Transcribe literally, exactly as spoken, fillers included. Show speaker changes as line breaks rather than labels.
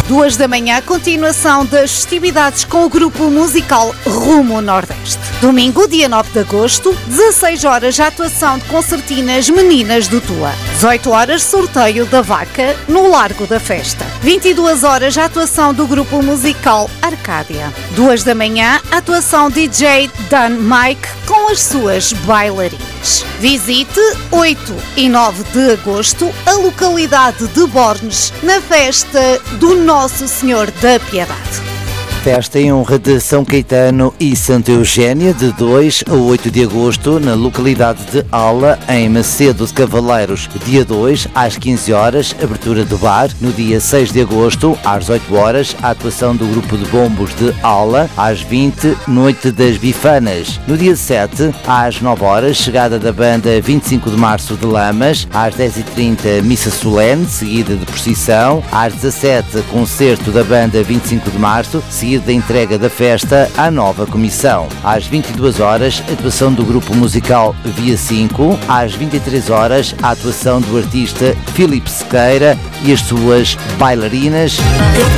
Duas da manhã, continuação das festividades com o grupo musical Rumo Nordeste. Domingo, dia nove de agosto, dezasseis horas, a atuação de concertinas Meninas do Tua. dezoito horas, sorteio da vaca no Largo da Festa. vinte e duas horas, a atuação do grupo musical Arcádia. duas da manhã, a atuação D J Dan Mike com as suas bailarinas. Visite oito e nove de agosto a localidade de Bornes na festa do Nosso Senhor da Piedade.
Festa em honra de São Caetano e Santa Eugénia, de dois a oito de agosto, na localidade de Ala, em Macedo de Cavaleiros. Dia dois, às quinze horas, abertura do bar. No dia seis de agosto, às dezoito horas, a atuação do grupo de bombos de Ala. Às vinte, Noite das Bifanas. No dia sete, às nove horas, chegada da banda vinte e cinco de março de Lamas. Às dez e trinta, missa solene, seguida de procissão. Às dezassete, concerto da banda vinte e cinco de março, seguida da entrega da festa à nova comissão. Às vinte e duas horas, atuação do grupo musical Via cinco. Às vinte e três horas, a atuação do artista Filipe Sequeira e as suas bailarinas.